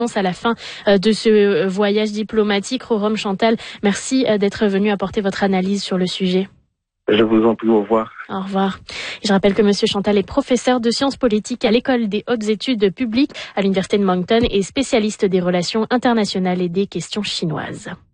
à la fin de ce voyage diplomatique. Rorom Chantal, merci d'être venu apporter votre analyse sur le sujet. Je vous en prie, au revoir. Au revoir. Je rappelle que Monsieur Chantal est professeur de sciences politiques à l'École des hautes études publiques à l'Université de Moncton et spécialiste des relations internationales et des questions chinoises.